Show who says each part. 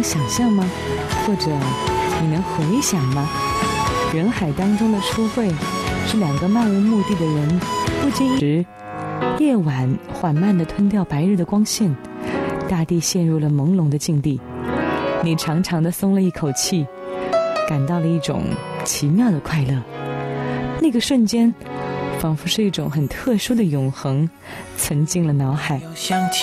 Speaker 1: 想象吗？或者你能回想吗？人海当中的初会，是两个漫无目的的人不经意时，夜晚缓慢地吞掉白日的光线，大地陷入了朦胧的境地。你长长地松了一口气，感到了一种奇妙的快乐。那个瞬间仿佛是一种很特殊的永恒，存进了脑海。